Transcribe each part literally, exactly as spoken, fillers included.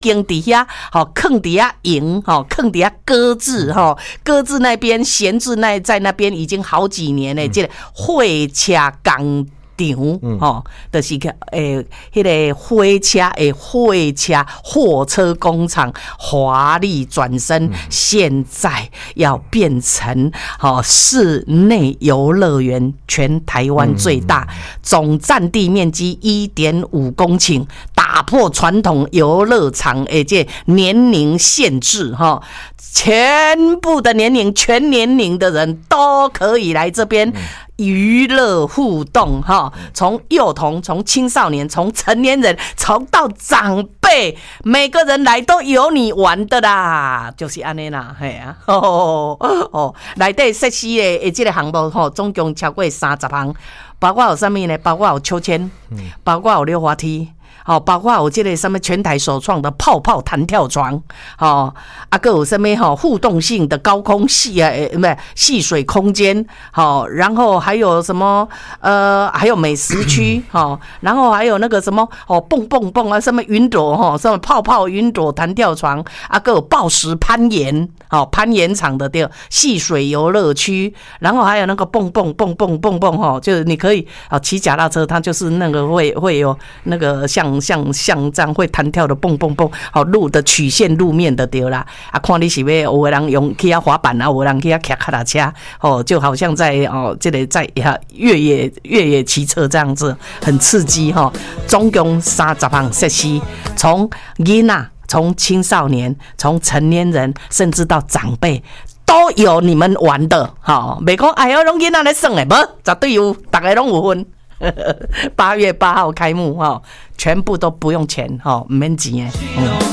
经底下，好坑底下营，好坑底下搁置，哈，搁置那边闲置那在那边已经好几年了，这个会车港。场吼，就是个诶，迄个火车诶，火车货车工厂华丽转身，现在要变成好室内游乐园，全台湾最大，总占地面积一点五公顷，打破传统游乐场诶这年龄限制哈，全部的年龄，全年龄的人都可以来这边。娱乐互动哈，从幼童、从青少年、从成年人、从到长辈，每个人来都有你玩的啦，就是安尼啦，嘿啊，哦哦，内底设施的诶，这个项目吼，总共超过三十项，包括有啥物呢？包括有秋千，包括有溜滑梯。好，包括有这个什么全台首创的泡泡弹跳床，好，啊，还有什么哈互动性的高空戏啊，不是戏水空间，好，然后还有什么呃，还有美食区，好，然后还有那个什么哦，蹦蹦蹦啊，什么云朵哈，什么泡泡云朵弹跳床，啊，还有抱石攀岩，好，攀岩场的对，戏水游乐区，然后还有那个蹦蹦蹦蹦蹦蹦哈，就是你可以啊骑脚踏车，它就是那个会会有那个像。像像这样会弹跳的蹦蹦蹦，好路的曲线路面的对啦，啊，看你是要有的人用去啊滑板啊，有的人去啊骑脚踏车，哦，就好像在哦这里在越野越野骑车这样子，很刺激哈、哦。总共三十项设施，从囡仔、从青少年、从成年人，甚至到长辈。都有你们玩的，好、哦，袂讲哎呦，拢囡仔来耍的，无绝对有，大家拢有分。八月八号开幕哈，全部都不用钱哈，唔免钱诶。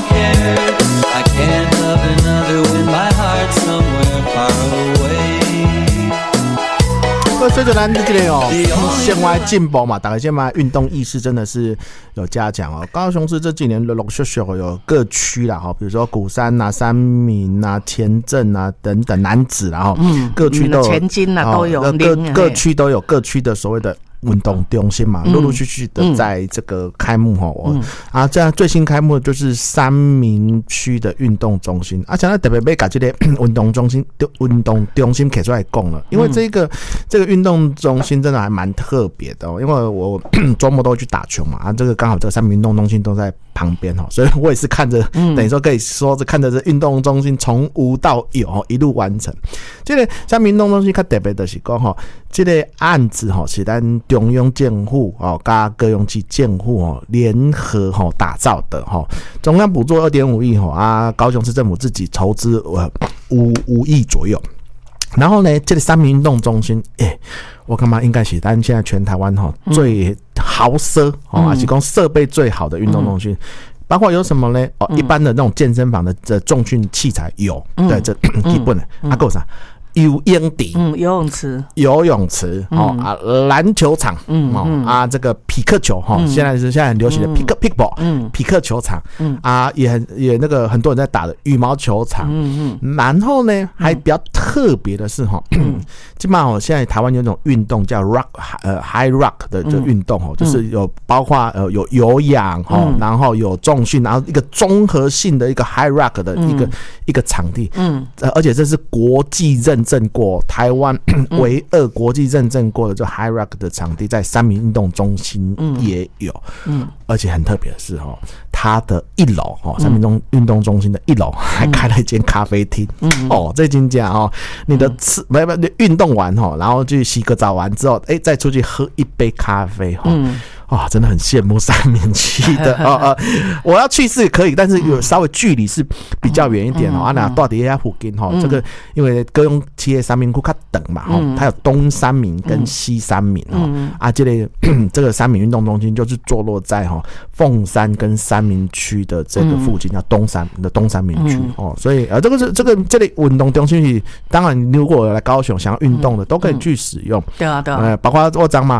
不，随着咱这个哦，现在进步嘛，大家现在运动意识真的是有加强哦。高雄市这几年陆陆续续有各区啦哈，比如说鼓山啊、三民啊、前镇啊等等男子啦哈，嗯，各区都有， 前金啊都有， 各各区都有各区的所谓的。运动中心嘛，陆陆续续的在这个开幕哈、嗯，啊，这样最新开幕的就是三民区的运动中心，啊，现在特别被把这个运动中心、运动中心给出来讲了，因为这个、嗯、这个运动中心真的还蛮特别的哦，因为我周末都会去打球嘛，啊，这个刚好这个三民运动中心都在旁边哈，所以我也是看着，嗯、等于说可以说是看着这运动中心从无到有一路完成。这个三民运动中心较特别的是讲哈，这个案子哈是咱中央政府哦，加高雄市政府哦联合哈打造的哈，中央补助二点五亿哈啊，高雄市政府自己筹资呃五五亿左右。然后呢，这个三民运动中心，哎、欸，我看嘛应该是咱现在全台湾哈最豪奢哦，还是讲设备最好的运动中心。嗯，包括有什么呢？哦，一般的那种健身房的这重训器材有，嗯、对，这基本的。啊，还有啥？游泳池， 嗯，游泳池， 游泳池，哦、嗯、啊，篮球场，嗯哦、嗯、啊，这个匹克球，哈、嗯，现在是现在很流行的匹克 pickball， 嗯，匹克球场，嗯啊，也很也那个很多人在打的羽毛球场，嗯嗯，然后呢，还比较特别的是哈，嗯，基本上哦，现在台湾有一种运动叫 rock， 呃 high rock 的这运动哦，嗯、就是有包括呃有有氧哈、嗯，然后有重训，然后一个综合性的一个 high rock 的一个、嗯、一个场地，嗯，呃，而且这是国际认证过，台湾唯二国际认证过的这 High Rock 的场地，在三民运动中心也有，嗯，而且很特别的是哈，它的一楼哈，三民中运动中心的一楼还开了一间咖啡厅，嗯，哦，这间家哦，你的吃没没运动完哈，然后去洗个澡完之后，哎、欸，再出去喝一杯咖啡哈。嗯啊、哦，真的很羡慕三民区的啊啊、哦！我要去是可以，但是有稍微距离是比较远一点哦。啊，那到底下附近哈，这个因为高雄企业三民区较等嘛哈，它有东三民跟西三民哈、嗯、啊，这类这个三民运动中心就是坐落在哈凤山跟三民区的这个附近，叫东山的东三民区哦。所以呃，这个是这个这类运动中心，当然如果来高雄想要运动的，都可以去使用。 对啊，对啊， 呃，包括我讲嘛。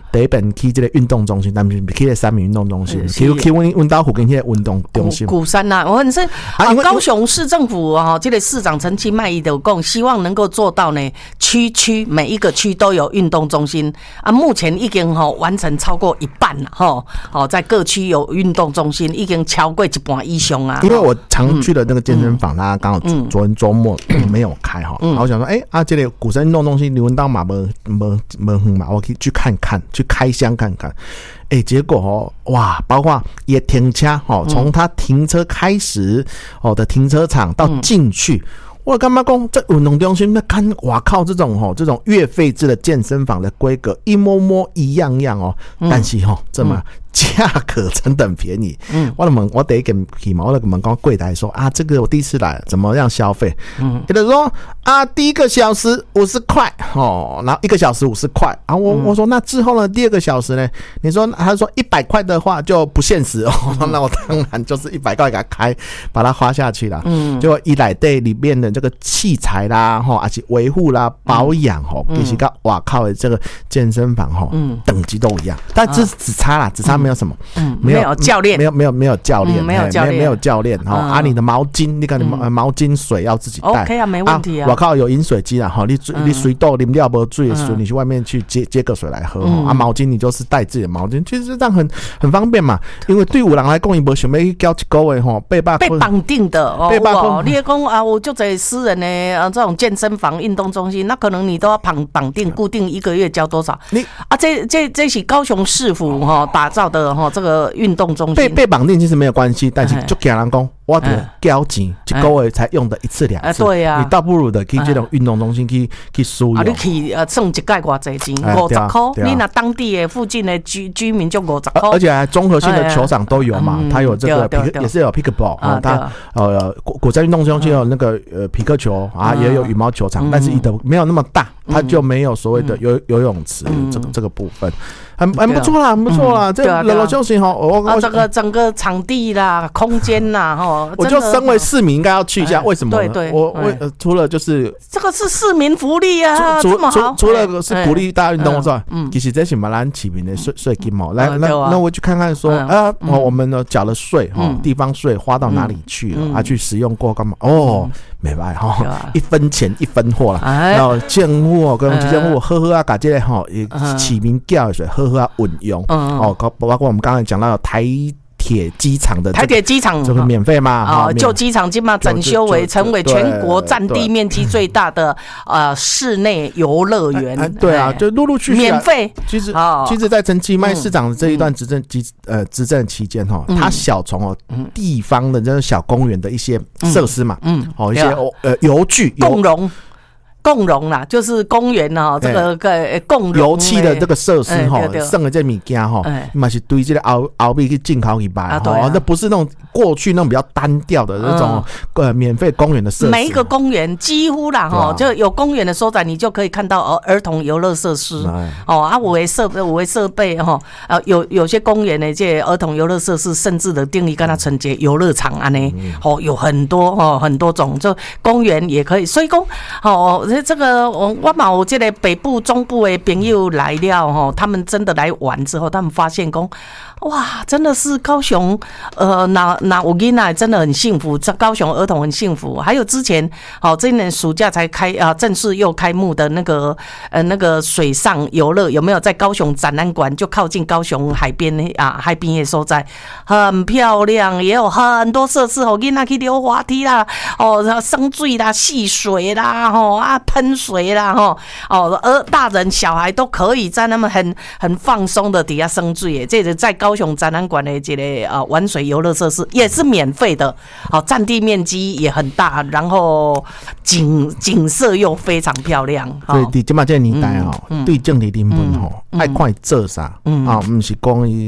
第一遍去这个运动中心，但是去个三民运动中心，去去阮阮兜附近迄个运动中心。 鼓山呐，我很是啊，高雄市政府啊，这个市长陈其迈伊的讲，希望能够做到呢，区区每一个区都有运动中心啊。目前已经哈完成超过一半了哈，哦，在各区有运动中心，已经超过一半以上啊。 因为我常去的那个健身房，它刚好昨天周末没有开哈，然后我想说，哎啊，这个鼓山运动中心离阮兜嘛无无无远嘛，我可以去看看，去开箱看看。哎、欸，结果哦，哇，包括也停车哦，从他停车开始哦的停车场到进去。嗯，我干嘛讲在运动中心那看，哇靠，这种吼这种月费制的健身房的规格一模模一样样哦，但是吼这么价格真的很便宜。嗯，我问我第一个去嘛，我就问讲柜台说啊，这个我第一次来，怎么样消费？嗯，他就说啊，第一个小时五十块哦，然后一个小时五十块啊，我我说那之后呢，第二个小时呢？你说他说一百块的话就不现实哦，那我当然就是一百块给他开，把它花下去了。嗯，就一来对里面的这个器材啦，哈，而且维护啦、保养哈，其实跟哇靠的这个健身房哈，嗯，等级都一样，但只只差啦，只差没有什么， 嗯，没有教练， 没有没有没有教练， 没有教练， 没有教练哈。啊，你的毛巾，你看你毛巾水要自己带 ，OK 啊，没问题啊。 我靠，有饮水机啦，哈，你你水豆啉掉不水水，你去外面去接接个水来喝啊。毛巾你就是带自己的毛巾，其实这样很很方便嘛。因为对有人来讲，伊无想要去交一个月吼，八百被绑定的哦。 八百块， 你讲啊，我就在私人的啊这种健身房、运动中心，那可能你都要绑绑定，固定一个月交多少？你啊，这这这是高雄市府哈打造的哈这个运动中心。 被被绑定其实没有关系，但是就给人讲。我得交钱，一个月才用的一次两次。 对呀， 你倒不如的去这种运动中心去去使用。 啊，你去呃算一届偌济钱，五十块。你那当地的附近的居居民就五十块。 而且还综合性的球场都有嘛，它有这个也是有 pickleball 啊，它呃国家运动中心有那个呃皮克球啊，也有羽毛球场，但是你的没有那么大，它就没有所谓的游游泳池这个这个部分。很很不错啦，很不错啦。这老老休息哈，我我这个整个场地啦、空间啦，哈， 我就身为市民应该要去一下。为什么？ 对对， 我我除了就是这个是市民福利啊， 除除除了是鼓励大家运动之外，嗯，其实这是马兰起民的税税金嘛。来那那我去看看说啊，我们呢缴了税哈，地方税花到哪里去了啊？去使用过干嘛？哦，没办法哈，一分钱一分货啦。然后建户哦跟基建户呵呵啊，把这个哈起民叫的水喝。要运用哦，包括我们刚才讲到台铁机场的台铁机场这个免费嘛？ 啊，旧机场今嘛整修为成为全国占地面积最大的呃室内游乐园。 对啊，就陆陆续续免费。 其实其实，在陈其迈市长的这一段执政基呃执政期间哈，他小从哦地方的这种小公园的一些设施嘛，嗯，哦一些呃游具共融。共融啦，就是公园哈，这个个共融油气的这个设施哈，剩的这物件哈，嘛是对这个后后壁去进口去买哈，那不是那种过去那种比较单调的那种呃免费公园的设施。 每一个公园几乎啦哈，就有公园的所在，你就可以看到哦儿童游乐设施哦啊，五维设备五维设备哈，呃有有些公园的这儿童游乐设施，甚至的定义跟它承接游乐场啊呢，哦有很多哦很多种，就公园也可以，所以讲哦。这个我我嘛有这个北部中部的朋友来了吼，他们真的来玩之后，他们发现讲，哇，真的是高雄呃那那有囡仔真的很幸福，这高雄儿童很幸福。还有之前好、哦、这一年暑假才开啊正式又开幕的那个呃那个水上游乐有没有在高雄展览馆就靠近高雄海边啊海边的所在，很漂亮，也有很多设施哦，囡仔去溜滑梯啦，哦生水啦、戏水啦，吼、哦、啊。喷水啦，吼哦，而大人小孩都可以在那么很很放松的底下生水耶。这个在高雄展览馆的这个呃玩水游乐设施也是免费的，好、哦，占地面积也很大，然后景景色又非常漂亮。 所以伫即马这个年代吼，嗯嗯、对政治人物吼，爱看伊做啥啊，唔是讲伊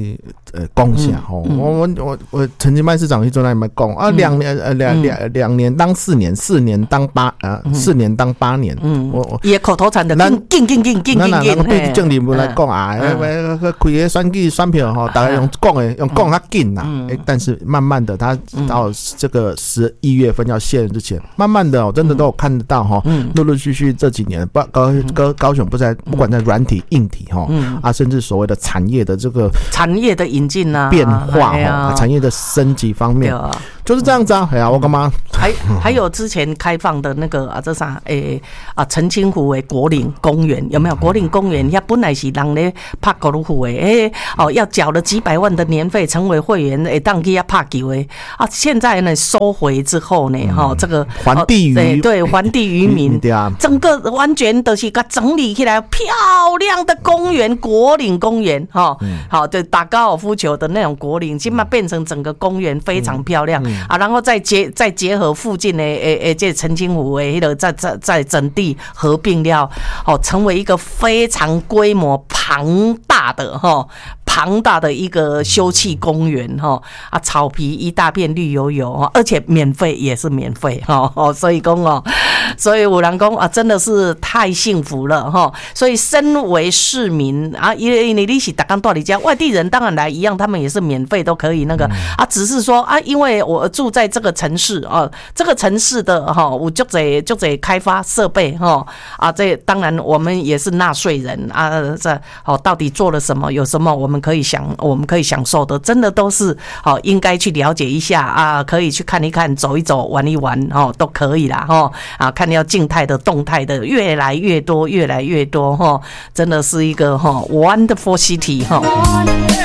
呃贡献哦。我我我我陈其迈市长去做那里面讲啊，两年呃两两两年当四年，四年当八呃四年当八年。嗯，我我也口头禅的，紧紧紧紧紧紧紧。 对政治部来讲啊，开个选举选票哈，大家用讲的用讲较紧呐。哎，但是慢慢的，他到这个十一月份要卸任之前，慢慢的哦，真的都有看得到哈，陆陆续续这几年，不高高高雄不在不管在软体硬体哈啊，甚至所谓的产业的这个产业的引进啊变化哈，产业的升级方面就是这样子啊。哎呀，我干嘛？ 还还有之前开放的那个啊，这啥诶啊，澄清湖的国岭公园有没有？国岭公园遐本来是人咧拍高尔夫的，诶哦，要缴了几百万的年费成为会员，会当去遐拍球的啊。现在呢收回之后呢，哈、嗯，这个还地于、 哦、对还地于民，整个完全都是给整理起来漂亮的公园，国岭公园哈，好、哦，就打高尔夫球的那种国岭，现在变成整个公园非常漂亮、嗯嗯、啊，然后再结再结合附近的诶诶这澄清湖诶，那个再再再整地合并了，哦，成为一个非常规模庞大的哈。庞大的一个休憩公园哈啊，草皮一大片绿油油，而且免费也是免费哈哦，所以讲哦，所以有人讲啊，真的是太幸福了哈。所以身为市民啊，因为你是大刚到你家，外地人当然来一样，他们也是免费都可以那个啊，只是说啊，因为我住在这个城市啊，这个城市的哈，我就得就得开发设备哈啊，这当然我们也是纳税人啊，这好到底做了什么，有什么我们可以享我们可以享受的，真的都是好应该去了解一下啊，可以去看一看，走一走，玩一玩哦，都可以啦哈啊，看要静态的、动态的，越来越多，越来越多哈，真的是一个哈 wonderful city 哈。